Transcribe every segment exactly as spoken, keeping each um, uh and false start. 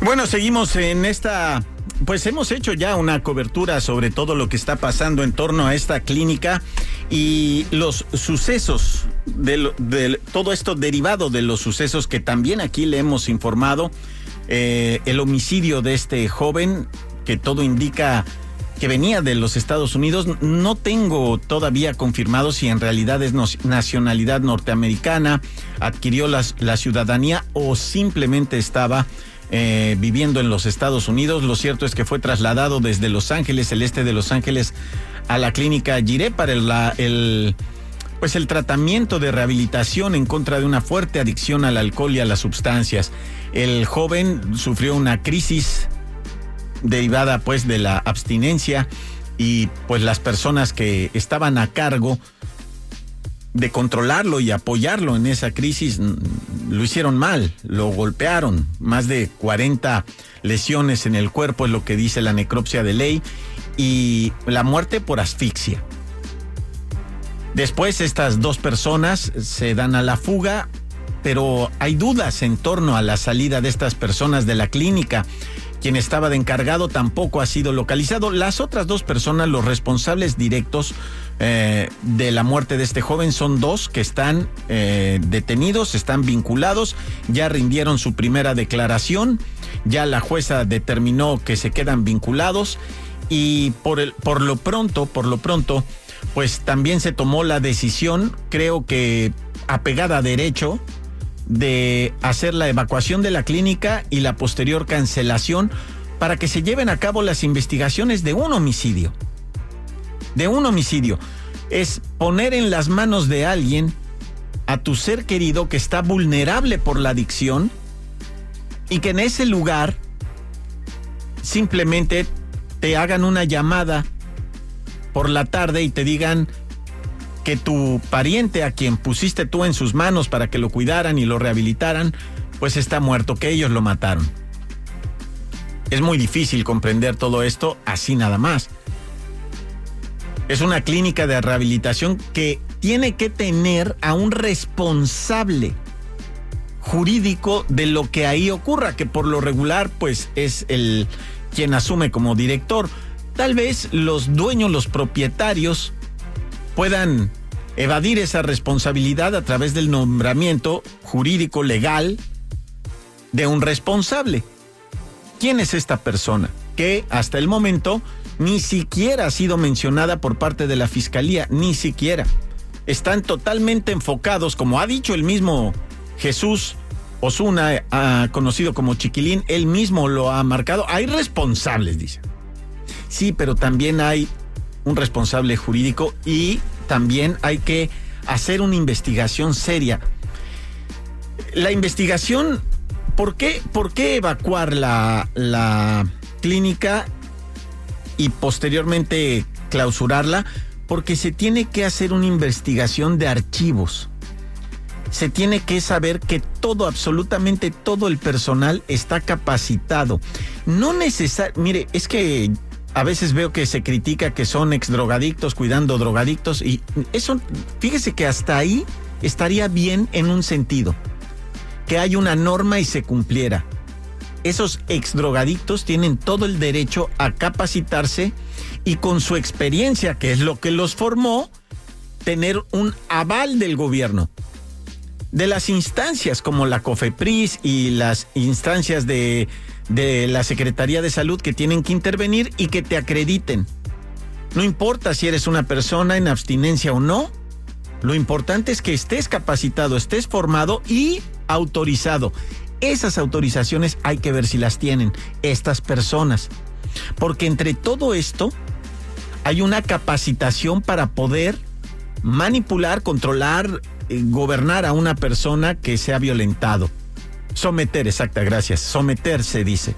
Bueno, seguimos en esta, pues hemos hecho ya una cobertura sobre todo lo que está pasando en torno a esta clínica y los sucesos de, lo, de todo esto derivado de los sucesos que también aquí le hemos informado, eh, el homicidio de este joven que todo indica que venía de los Estados Unidos. No tengo todavía confirmado si en realidad es nacionalidad norteamericana, adquirió la, la ciudadanía o simplemente estaba eh, viviendo en los Estados Unidos. Lo cierto es que fue trasladado desde Los Ángeles, el este de Los Ángeles, a la clínica Jiré para el, la, el, pues el tratamiento de rehabilitación en contra de una fuerte adicción al alcohol y a las sustancias. El joven sufrió una crisis derivada pues de la abstinencia y pues las personas que estaban a cargo de controlarlo y apoyarlo en esa crisis lo hicieron mal, lo golpearon, más de cuarenta lesiones en el cuerpo es lo que dice la necropsia de ley y la muerte por asfixia. Después estas dos personas se dan a la fuga, pero hay dudas en torno a la salida de estas personas de la clínica. Quien estaba de encargado tampoco ha sido localizado. Las otras dos personas, los responsables directos eh, de la muerte de este joven, son dos que están eh, detenidos, están vinculados, ya rindieron su primera declaración, ya la jueza determinó que se quedan vinculados y por el, por lo pronto, por lo pronto, pues también se tomó la decisión, creo que apegada a derecho, de hacer la evacuación de la clínica y la posterior cancelación para que se lleven a cabo las investigaciones de un homicidio. De un homicidio. Es poner en las manos de alguien a tu ser querido que está vulnerable por la adicción y que en ese lugar simplemente te hagan una llamada por la tarde y te digan que tu pariente a quien pusiste tú en sus manos para que lo cuidaran y lo rehabilitaran, pues está muerto, que ellos lo mataron. Es muy difícil comprender todo esto así nada más. Es una clínica de rehabilitación que tiene que tener a un responsable jurídico de lo que ahí ocurra, que por lo regular pues es el quien asume como director. Tal vez los dueños, los propietarios puedan evadir esa responsabilidad a través del nombramiento jurídico legal de un responsable. ¿Quién es esta persona? Que hasta el momento ni siquiera ha sido mencionada por parte de la fiscalía, ni siquiera. Están totalmente enfocados, como ha dicho el mismo Jesús Osuna, ah, conocido como Chiquilín, él mismo lo ha marcado. Hay responsables, dice. Sí, pero también hay un responsable jurídico y también hay que hacer una investigación seria. La investigación, ¿por qué, por qué evacuar la, la clínica y posteriormente clausurarla? Porque se tiene que hacer una investigación de archivos. Se tiene que saber que todo, absolutamente todo el personal está capacitado. No necesario, mire, es que a veces veo que se critica que son exdrogadictos cuidando drogadictos y eso, fíjese que hasta ahí estaría bien en un sentido, que hay una norma y se cumpliera. Esos exdrogadictos tienen todo el derecho a capacitarse y con su experiencia, que es lo que los formó, tener un aval del gobierno, de las instancias como la COFEPRIS y las instancias de de la Secretaría de Salud que tienen que intervenir y que te acrediten. No importa si eres una persona en abstinencia o no, lo importante es que estés capacitado, estés formado y autorizado. Esas autorizaciones hay que ver si las tienen estas personas, porque entre todo esto hay una capacitación para poder manipular, controlar, eh, gobernar a una persona que se ha violentado. Someter, exacta, gracias. Someter se dice.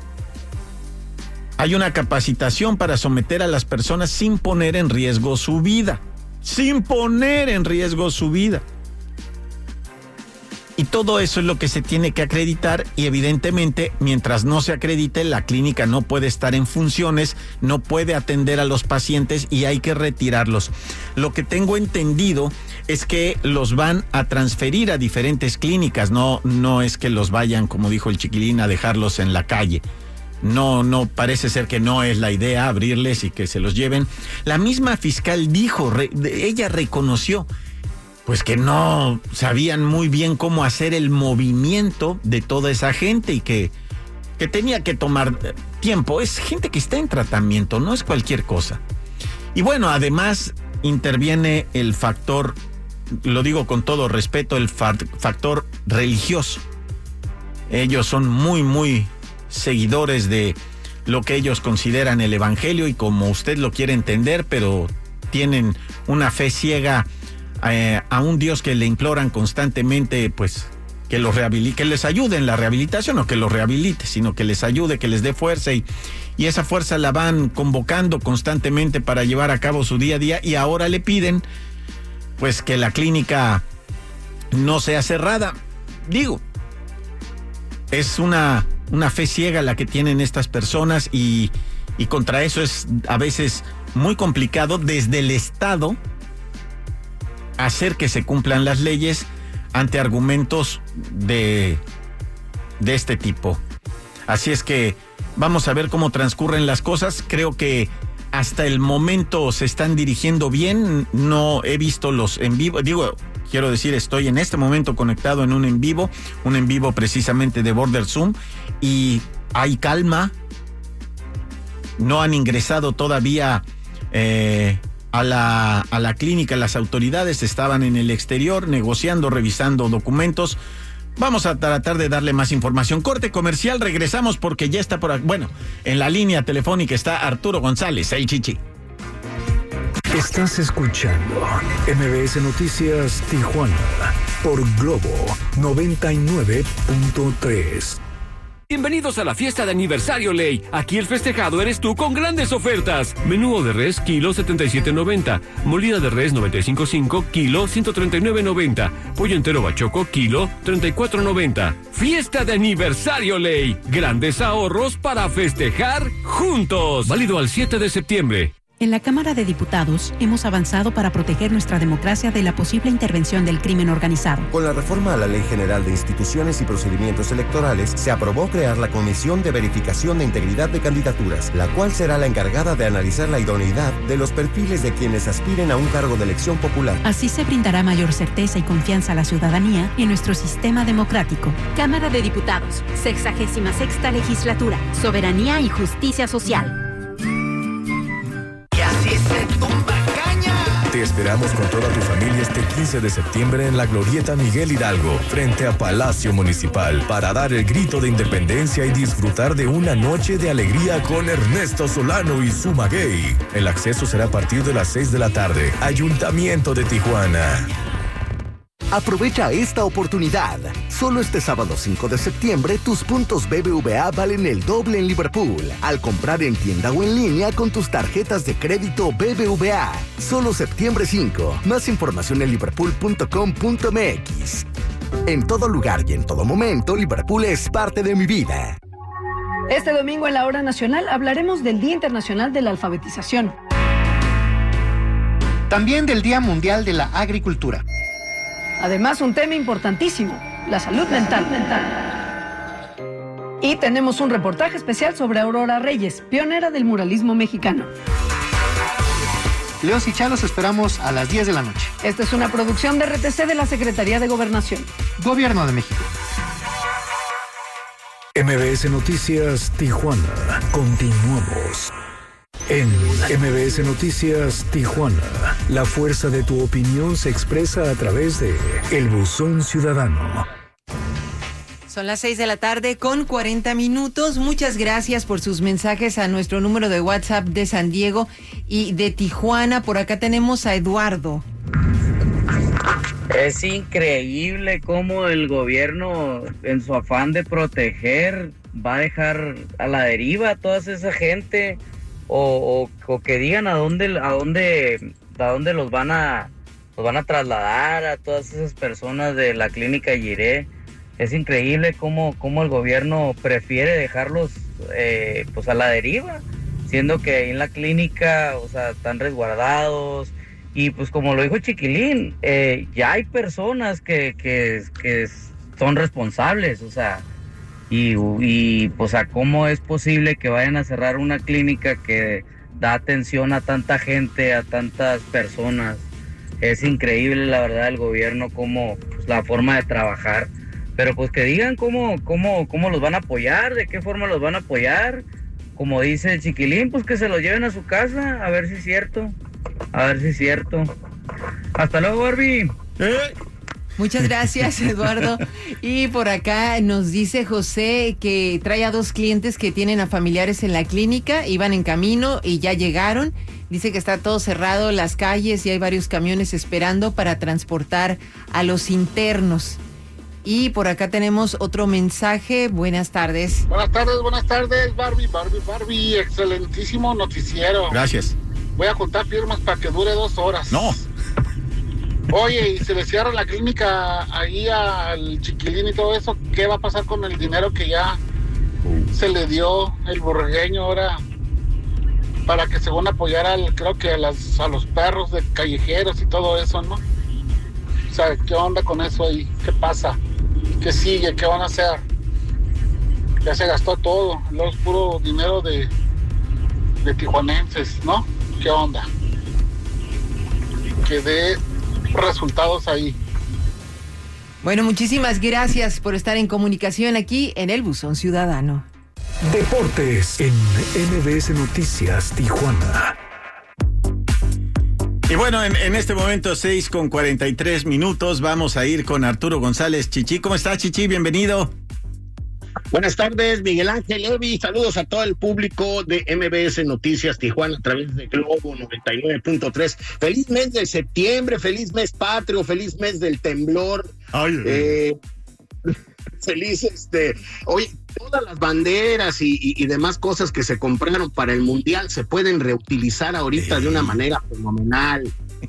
Hay una capacitación para someter a las personas sin poner en riesgo su vida. Sin poner en riesgo su vida. Y todo eso es lo que se tiene que acreditar y evidentemente mientras no se acredite la clínica no puede estar en funciones, no puede atender a los pacientes y hay que retirarlos. Lo que tengo entendido es que los van a transferir a diferentes clínicas, no, no es que los vayan, como dijo el Chiquilín, a dejarlos en la calle. No, no, parece ser que no es la idea abrirles y que se los lleven. La misma fiscal dijo, re, ella reconoció, pues que no sabían muy bien cómo hacer el movimiento de toda esa gente y que, que tenía que tomar tiempo. Es gente que está en tratamiento, no es cualquier cosa. Y bueno, además interviene el factor, lo digo con todo respeto, el factor religioso. Ellos son muy, muy seguidores de lo que ellos consideran el evangelio y como usted lo quiere entender, pero tienen una fe ciega eh, a un Dios que le imploran constantemente, pues, que los rehabilite, que les ayude en la rehabilitación, no que los rehabilite, sino que les ayude, que les dé fuerza y, y esa fuerza la van convocando constantemente para llevar a cabo su día a día y ahora le piden, pues, que la clínica no sea cerrada. Digo, es una una fe ciega la que tienen estas personas y, y contra eso es a veces muy complicado desde el Estado hacer que se cumplan las leyes ante argumentos de, de este tipo. Así es que vamos a ver cómo transcurren las cosas. Creo que hasta el momento se están dirigiendo bien. No he visto los en vivo, digo, quiero decir, estoy en este momento conectado en un en vivo, un en vivo precisamente de Border Zoom y hay calma. No han ingresado todavía eh, a la, a la clínica, las autoridades estaban en el exterior negociando, revisando documentos. Vamos a tratar de darle más información. Corte comercial, regresamos porque ya está por aquí. Bueno, en la línea telefónica está Arturo González, el Chichi. Estás escuchando M B S Noticias Tijuana por Globo noventa y nueve punto tres. Bienvenidos a la fiesta de aniversario Ley. Aquí el festejado eres tú con grandes ofertas. Menú de res, kilo setenta y siete noventa. Molida de res noventa y cinco punto cinco, kilo ciento treinta y nueve noventa. Pollo entero bachoco, kilo treinta y cuatro noventa. Fiesta de aniversario Ley. Grandes ahorros para festejar juntos. Válido al siete de septiembre. En la Cámara de Diputados hemos avanzado para proteger nuestra democracia de la posible intervención del crimen organizado. Con la reforma a la Ley General de Instituciones y Procedimientos Electorales, se aprobó crear la Comisión de Verificación de Integridad de Candidaturas, la cual será la encargada de analizar la idoneidad de los perfiles de quienes aspiren a un cargo de elección popular. Así se brindará mayor certeza y confianza a la ciudadanía en nuestro sistema democrático. Cámara de Diputados, sexagésima sexta legislatura, soberanía y justicia social. Te esperamos con toda tu familia este quince de septiembre en la Glorieta Miguel Hidalgo, frente a Palacio Municipal, para dar el grito de independencia y disfrutar de una noche de alegría con Ernesto Solano y su maguey. El acceso será a partir de las seis de la tarde. Ayuntamiento de Tijuana. Aprovecha esta oportunidad. Solo este sábado cinco de septiembre, tus puntos B B V A valen el doble en Liverpool al comprar en tienda o en línea con tus tarjetas de crédito B B V A. Solo septiembre cinco. Más información en liverpool punto com punto m x. En todo lugar y en todo momento, Liverpool es parte de mi vida. Este domingo en la Hora Nacional hablaremos del Día Internacional de la Alfabetización. También del Día Mundial de la Agricultura. Además, un tema importantísimo, la salud mental. Y tenemos un reportaje especial sobre Aurora Reyes, pionera del muralismo mexicano. Leos y Chalos esperamos a las diez de la noche. Esta es una producción de R T C de la Secretaría de Gobernación. Gobierno de México. M B S Noticias Tijuana. Continuamos. En M B S Noticias Tijuana, la fuerza de tu opinión se expresa a través de El Buzón Ciudadano. Son las seis de la tarde con cuarenta minutos. Muchas gracias por sus mensajes a nuestro número de WhatsApp de San Diego y de Tijuana. Por acá tenemos a Eduardo. Es increíble cómo el gobierno, en su afán de proteger, va a dejar a la deriva a toda esa gente. O, o, o que digan a dónde a dónde a dónde los van a los van a trasladar a todas esas personas de la clínica Yiré. Es increíble cómo, cómo el gobierno prefiere dejarlos eh, pues a la deriva, siendo que ahí en la clínica, o sea, están resguardados. Y pues como lo dijo Chiquilín, eh, ya hay personas que, que, que son responsables, o sea, y, y pues a cómo es posible que vayan a cerrar una clínica que da atención a tanta gente, a tantas personas. Es increíble, la verdad, el gobierno, como pues, la forma de trabajar. Pero pues que digan cómo, cómo, cómo los van a apoyar, de qué forma los van a apoyar. Como dice el Chiquilín, pues que se los lleven a su casa, a ver si es cierto. A ver si es cierto. Hasta luego, Barbie. ¿Eh? Muchas gracias, Eduardo. Y por acá nos dice José que trae a dos clientes que tienen a familiares en la clínica, iban en camino y ya llegaron. Dice que está todo cerrado, las calles, y hay varios camiones esperando para transportar a los internos. Y por acá tenemos otro mensaje. Buenas tardes. Buenas tardes, buenas tardes, Barbie, Barbie, Barbie. Excelentísimo noticiero. Gracias. Voy a juntar firmas para que dure dos horas. No. Oye, y se le cierra la clínica ahí al Chiquilín y todo eso, ¿qué va a pasar con el dinero que ya se le dio el burgueño ahora para que según apoyara, al, creo que a, las, a los perros de callejeros y todo eso, ¿no? O sea, ¿qué onda con eso ahí? ¿Qué pasa? ¿Qué sigue? ¿Qué van a hacer? Ya se gastó todo, luego es puro dinero de, de tijuanenses, ¿no? ¿Qué onda? Que dé resultados ahí. Bueno, muchísimas gracias por estar en comunicación aquí en el Buzón Ciudadano. Deportes en M B S Noticias Tijuana. Y bueno, en, en este momento seis con cuarenta y tres minutos, vamos a ir con Arturo González. Chichi, ¿cómo estás, Chichi? Bienvenido. Buenas tardes, Miguel Ángel Levi. Saludos a todo el público de M B S Noticias Tijuana a través de Globo noventa y nueve punto tres. Feliz mes de septiembre, feliz mes patrio, feliz mes del temblor. Ay, eh, feliz, este, oye, todas las banderas y, y, y demás cosas que se compraron para el Mundial se pueden reutilizar ahorita de una manera fenomenal.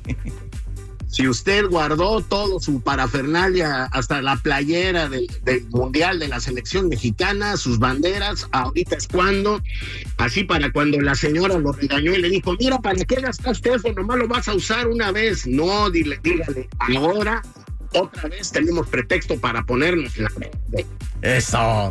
Si usted guardó todo su parafernalia, hasta la playera del, del Mundial de la selección mexicana, sus banderas, ahorita es cuando, así para cuando la señora lo regañó y le dijo, mira, ¿para qué gastaste eso? Nomás lo vas a usar una vez. No, dile, dígale, ahora otra vez tenemos pretexto para ponernos la verde. Eso.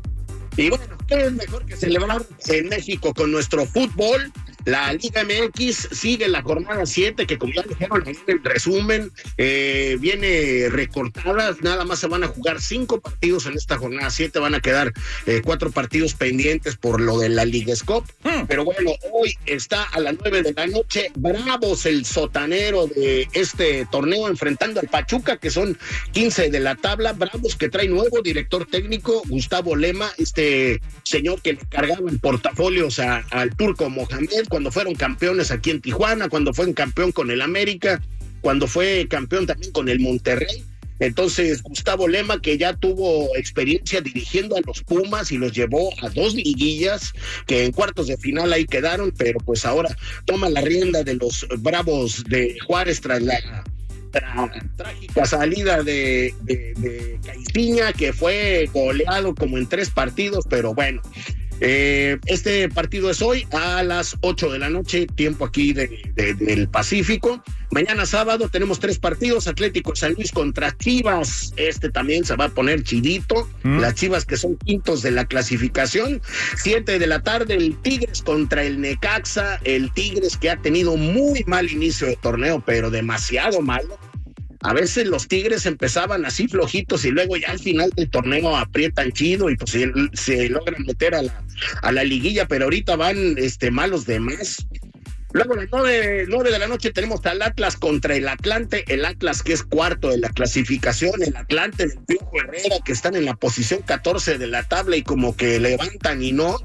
Y bueno, ¿qué es mejor que celebrar en México con nuestro fútbol? La Liga M X sigue la jornada siete, que como ya dijeron en el resumen, eh, viene recortada. Nada más se van a jugar cinco partidos en esta jornada siete, van a quedar eh, cuatro partidos pendientes por lo de la Liga Scope. Hmm. Pero bueno, hoy está a las nueve de la noche, Bravos, el sotanero de este torneo, enfrentando al Pachuca, que son quince de la tabla. Bravos, que trae nuevo director técnico, Gustavo Lema, este señor que le cargaba en portafolios a, al turco Mohamed cuando fueron campeones aquí en Tijuana, cuando fue campeón con el América, cuando fue campeón también con el Monterrey. Entonces, Gustavo Lema, que ya tuvo experiencia dirigiendo a los Pumas y los llevó a dos liguillas, que en cuartos de final ahí quedaron, pero pues ahora toma la rienda de los Bravos de Juárez tras la Tra, trágica salida de, de, de Caixinha, que fue goleado como en tres partidos, pero bueno, eh, este partido es hoy a las ocho de la noche, tiempo aquí de, de, del Pacífico. Mañana sábado tenemos tres partidos: Atlético San Luis contra Chivas, este también se va a poner chidito, ¿Mm? Las Chivas que son quintos de la clasificación. Siete de la tarde el Tigres contra el Necaxa, el Tigres que ha tenido muy mal inicio de torneo, pero demasiado malo. A veces los Tigres empezaban así flojitos y luego ya al final del torneo aprietan chido y pues se, se logran meter a la, a la liguilla, pero ahorita van este, malos de más. Luego a las nueve, nueve de la noche tenemos al Atlas contra el Atlante, el Atlas que es cuarto de la clasificación, el Atlante del Piojo Herrera que están en la posición catorce de la tabla y como que levantan y no.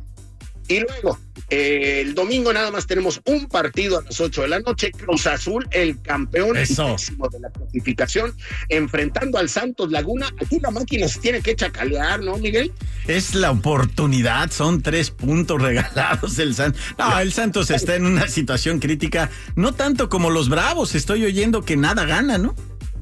Y luego, eh, el domingo nada más tenemos un partido a las ocho de la noche, Cruz Azul, el campeón máximo de la clasificación, enfrentando al Santos Laguna. Aquí la máquina se tiene que chacalear, ¿no, Miguel? Es la oportunidad, son tres puntos regalados el Santos. No, el Santos está en una situación crítica, no tanto como los Bravos, estoy oyendo que nada gana, ¿no?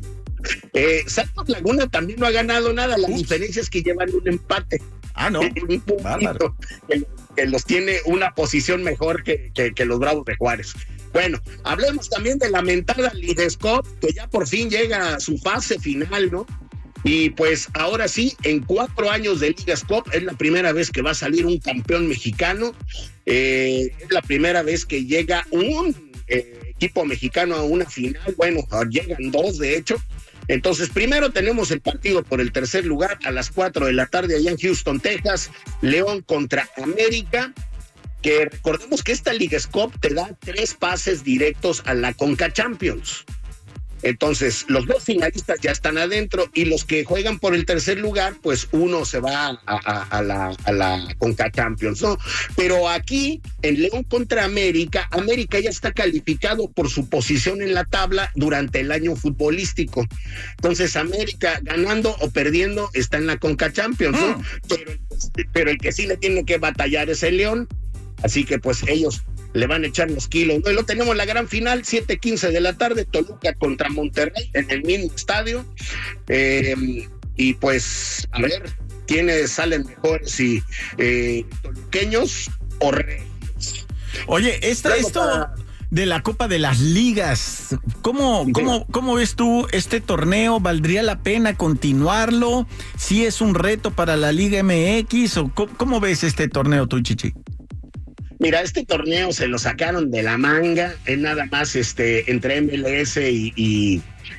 Eh, Santos Laguna también no ha ganado nada, la Ups. diferencia es que llevan un empate. Ah, no. un puntito, que, que los tiene una posición mejor que, que, que los Bravos de Juárez. Bueno, hablemos también de la mentada Leagues Cup, que ya por fin llega a su fase final, ¿no? Y pues ahora sí, en cuatro años de Leagues Cup es la primera vez que va a salir un campeón mexicano, eh, es la primera vez que llega un eh, equipo mexicano a una final, bueno, llegan dos de hecho. Entonces, primero tenemos el partido por el tercer lugar a las cuatro de la tarde allá en Houston, Texas, León contra América, que recordemos que esta Leagues Cup te da tres pases directos a la Conca Champions. Entonces, los dos finalistas ya están adentro y los que juegan por el tercer lugar, pues uno se va a, a, a la, a la Conca Champions, ¿no? Pero aquí, en León contra América, América ya está calificado por su posición en la tabla durante el año futbolístico. Entonces, América, ganando o perdiendo, está en la Conca Champions, ¿no? Mm. Pero, pero el que sí le tiene que batallar es el León. Así que, pues, ellos le van a echar los kilos. ¿No? Y lo tenemos la gran final, siete quince de la tarde, Toluca contra Monterrey, en el mismo estadio. Eh, y pues, a ver, ¿quiénes salen mejores? Si eh, toluqueños o regios. Oye, esta, esto para... de la Copa de las Ligas, ¿cómo, cómo, ¿cómo ves tú este torneo? ¿Valdría la pena continuarlo? ¿Si es un reto para la Liga M X? ¿O cómo, cómo ves este torneo tú, Chichi? Mira, este torneo se lo sacaron de la manga, es nada más este entre M L S y, y,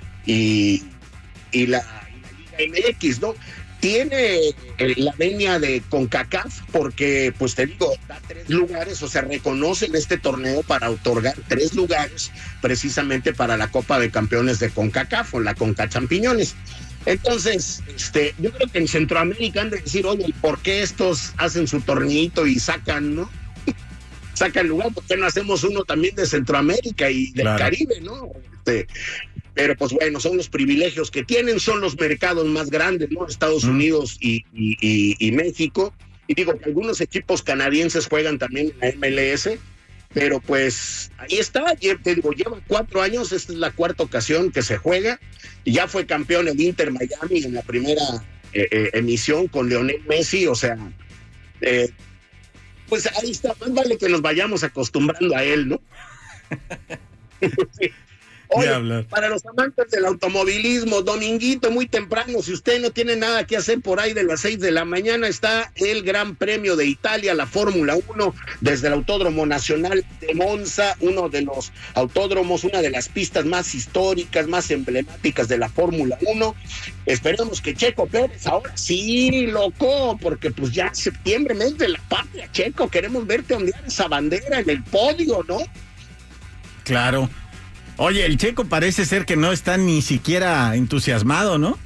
y, y, la, y la Liga M X, ¿no? Tiene la venia de CONCACAF porque, pues te digo, da tres lugares, o sea, reconocen este torneo para otorgar tres lugares precisamente para la Copa de Campeones de CONCACAF o la CONCA Champiñones. Entonces, este, yo creo que en Centroamérica han de decir, oye, ¿por qué estos hacen su torneito y sacan, no? Saca el lugar, porque no hacemos uno también de Centroamérica y del claro. Caribe, ¿no? Este, pero pues bueno, son los privilegios que tienen, son los mercados más grandes, ¿no? Estados mm. Unidos y, y, y, y México. Y digo que algunos equipos canadienses juegan también en la M L S, pero pues ahí está, te digo, lleva cuatro años, esta es la cuarta ocasión que se juega, y ya fue campeón el Inter Miami en la primera eh, eh, emisión con Lionel Messi, o sea, eh, pues ahí está, más vale que nos vayamos acostumbrando a él, ¿no? Sí. Oye, para los amantes del automovilismo, dominguito muy temprano, si usted no tiene nada que hacer por ahí de las seis de la mañana, está el Gran Premio de Italia, la Fórmula uno, desde el Autódromo Nacional de Monza, uno de los autódromos, una de las pistas más históricas, más emblemáticas de la Fórmula uno. Esperemos que Checo Pérez ahora sí, loco, porque pues ya septiembre, mes de la patria, Checo, queremos verte ondear esa bandera en el podio, ¿no? Claro. Oye, el Checo parece ser que no está ni siquiera entusiasmado, ¿no?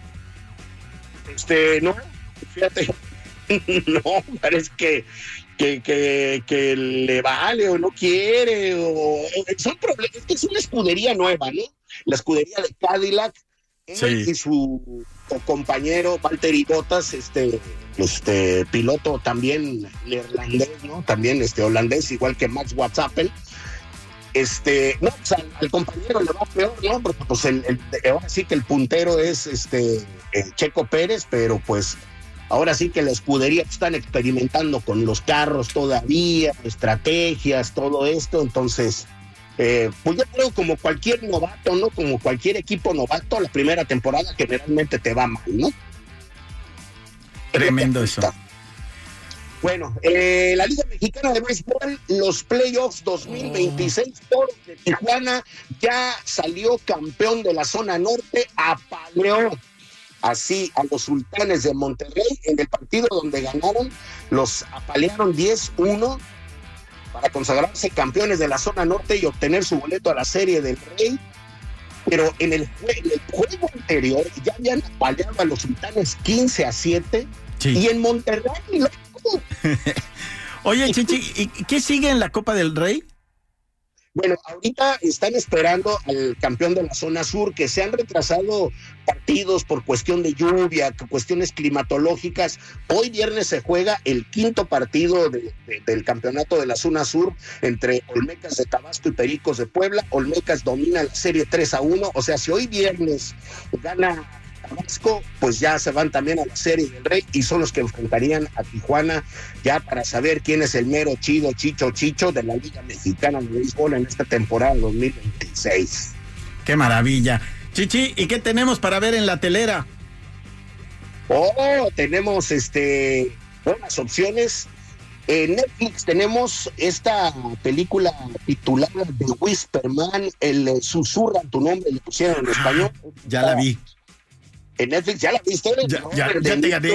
Este, no, fíjate, no, parece que, que, que, que le vale o no quiere, o son problemas, es que es una escudería nueva, ¿no? La escudería de Cadillac, sí. Y su compañero Valtteri Bottas, este, este piloto también neerlandés, ¿no? También este holandés, igual que Max Verstappen. Este, no, o sea, al compañero le va peor, ¿no? Porque pues el, el, ahora sí que el puntero es este el Checo Pérez, pero pues ahora sí que la escudería están experimentando con los carros todavía, estrategias, todo esto, entonces, eh, pues yo creo como cualquier novato, ¿no? Como cualquier equipo novato, la primera temporada generalmente te va mal, ¿no? Tremendo eso. Bueno, eh, la Liga Mexicana de Béisbol, los playoffs dos mil veintiséis, Toros de Tijuana ya salió campeón de la zona norte, apaleó así a los Sultanes de Monterrey en el partido donde ganaron, los apalearon diez uno para consagrarse campeones de la zona norte y obtener su boleto a la Serie del Rey. Pero en el, en el juego anterior ya habían apaleado a los Sultanes quince a siete, sí. Y en Monterrey lo Oye, Chichi, ¿y qué sigue en la Copa del Rey? Bueno, ahorita están esperando al campeón de la zona sur, que se han retrasado partidos por cuestión de lluvia, cuestiones climatológicas. Hoy viernes se juega el quinto partido de, de, del campeonato de la zona sur entre Olmecas de Tabasco y Pericos de Puebla. Olmecas domina la serie tres a uno, o sea, si hoy viernes gana Tabasco, pues ya se van también a la Serie del Rey y son los que enfrentarían a Tijuana ya para saber quién es el mero chido, chicho, chicho de la Liga Mexicana de Béisbol en esta temporada dos mil veintiséis. ¡Qué maravilla! Chichi, ¿y qué tenemos para ver en la telera? Oh, tenemos este buenas opciones. En Netflix tenemos esta película titulada The Whisperman, el Susurra tu nombre, le pusieron en español. Ya la vi. En Netflix, ¿ya la viste? Ya, ya, ya te gané.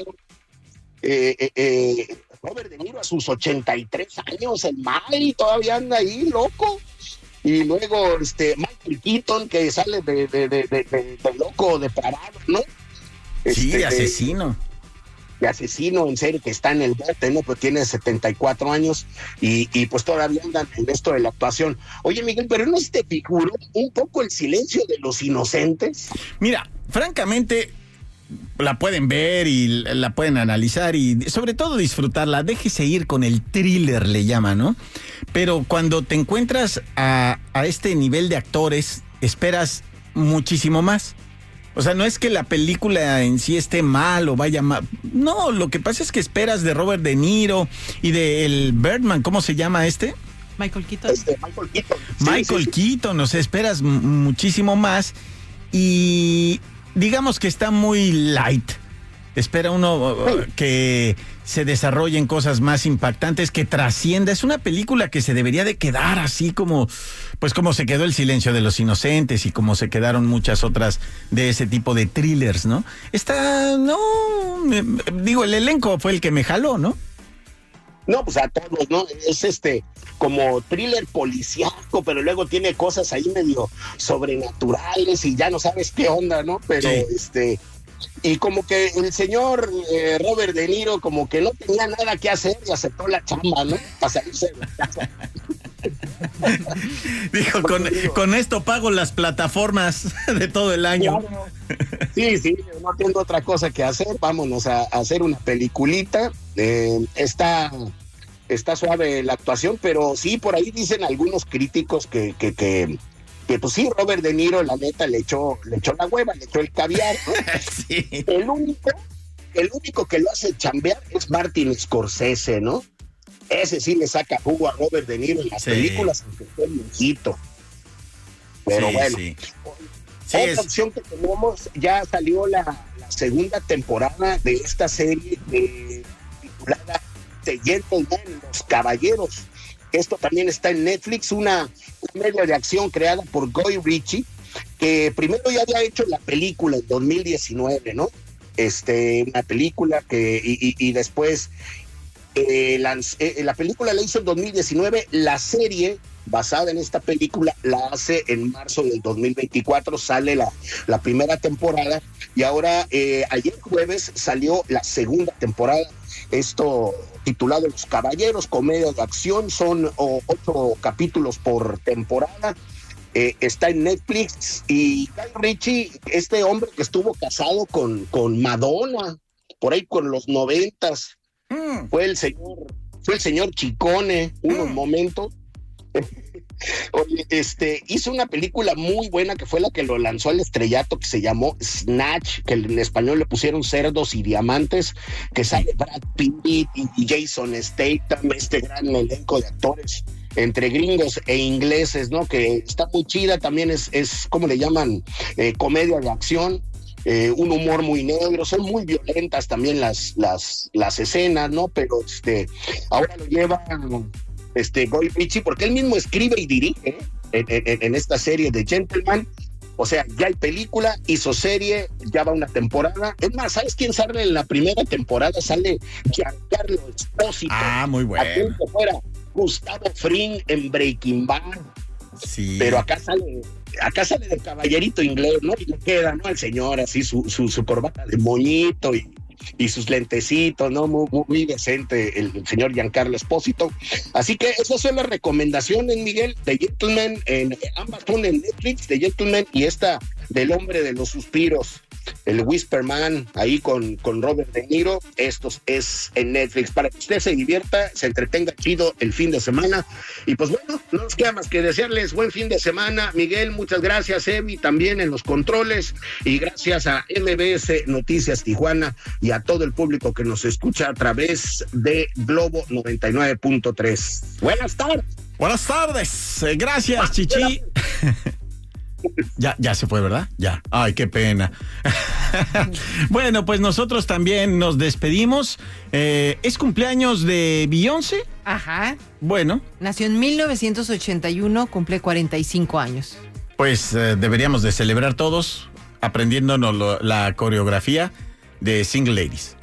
Eh, eh, eh, Robert De Niro a sus ochenta y tres años, el Mali todavía anda ahí, loco. Y luego este Michael Keaton, que sale de, de, de, de, de, de loco, de parado, ¿no? Sí, este, de asesino. De, de asesino, en serio, que está en el bote, ¿no? Pero tiene setenta y cuatro años y, y pues todavía andan en esto de la actuación. Oye, Miguel, ¿pero no se te figuró un poco el silencio de los inocentes? Mira, francamente, la pueden ver y la pueden analizar y sobre todo disfrutarla. Déjese ir con el thriller, le llama, ¿no? Pero cuando te encuentras a, a este nivel de actores, esperas muchísimo más. O sea, no es que la película en sí esté mal o vaya mal. No, lo que pasa es que esperas de Robert De Niro y de el Birdman, ¿cómo se llama este? Michael Keaton. Este, Michael Keaton. Michael sí, sí, Keaton, o sea, esperas m- muchísimo más y digamos que está muy light. Espera uno uh, que se desarrollen cosas más impactantes, que trascienda. Es una película que se debería de quedar así como, pues como se quedó El silencio de los inocentes y como se quedaron muchas otras de ese tipo de thrillers, ¿no? Está, no, me, digo, el elenco fue el que me jaló, ¿no? No, pues a todos, ¿no? Es este como thriller policíaco, pero luego tiene cosas ahí medio sobrenaturales y ya no sabes qué onda, ¿no? Pero sí. este y como que el señor eh, Robert De Niro como que no tenía nada que hacer y aceptó la chamba, ¿no? Para salirse de la casa. Dijo, con, con esto pago las plataformas de todo el año. Claro. Sí, sí, no tengo otra cosa que hacer, vámonos a, a hacer una peliculita. Eh, está, está suave la actuación, pero sí, por ahí dicen algunos críticos que, que, que, que pues sí, Robert De Niro, la neta, le echó, le echó la hueva, le echó el caviar, ¿no? Sí. El único, el único que lo hace chambear es Martin Scorsese, ¿no? Ese sí le saca jugo a Robert De Niro en las sí. películas, aunque esté viejito. Pero sí, bueno. Sí. Sí, otra es... opción que tenemos, ya salió la, la segunda temporada de esta serie de, titulada The Gentleman, Los Caballeros. Esto también está en Netflix, una comedia de acción creada por Guy Ritchie, que primero ya había hecho la película en dos mil diecinueve, ¿no? Este, una película que, y, y, y después eh, la, eh, la película la hizo en dos mil diecinueve, la serie basada en esta película la hace en marzo del dos mil veinticuatro, sale la, la primera temporada y ahora eh, ayer jueves salió la segunda temporada, esto titulado Los Caballeros, comedia de acción, son oh, ocho capítulos por temporada, eh, está en Netflix y Guy Ritchie, este hombre que estuvo casado con, con Madonna, por ahí con los noventas, mm. fue el señor, fue el señor Chicone, unos mm. momentos. Oye, este, hizo una película muy buena que fue la que lo lanzó al estrellato, que se llamó Snatch, que en español le pusieron Cerdos y Diamantes, que sale Brad Pitt y Jason Statham, este gran elenco de actores entre gringos e ingleses, ¿no? Que está muy chida, también es, es ¿cómo le llaman? Eh, comedia de acción. Eh, un humor muy negro, son muy violentas también las, las, las escenas, ¿no? Pero este, ahora lo lleva este Guy Ritchie, porque él mismo escribe y dirige en, en, en esta serie de Gentleman. O sea, ya hay película, hizo serie, ya va una temporada. Es más, ¿sabes quién sale en la primera temporada? Sale Giancarlo Esposito. Ah, muy bueno. Aquel que fuera Gustavo Fring en Breaking Bad. Sí. Pero acá sale, acá sale de caballerito inglés, ¿no? Y le queda, ¿no? Al señor así su, su, su corbata de moñito y y sus lentecitos, ¿no? Muy, muy, muy decente el, el señor Giancarlo Espósito. Así que esas son las recomendaciones, Miguel, de Gentleman, en, ambas son en Netflix, de Gentleman y esta del hombre de los suspiros, el Whisperman, ahí con, con Robert De Niro. Estos es en Netflix, para que usted se divierta, se entretenga chido el fin de semana. Y pues bueno, no nos queda más que desearles buen fin de semana. Miguel, muchas gracias, Evi, también en los controles, y gracias a M B S Noticias Tijuana y a todo el público que nos escucha a través de Globo noventa y nueve punto tres. Buenas tardes. Buenas tardes, eh, gracias, Chichi. Ya, ya se fue, ¿verdad? Ya. Ay, qué pena. Bueno, pues nosotros también nos despedimos. Eh, ¿Es cumpleaños de Beyoncé? Ajá. Bueno. Nació en mil novecientos ochenta y uno, cumple cuarenta y cinco años. Pues eh, deberíamos de celebrar todos aprendiéndonos lo, la coreografía de Single Ladies.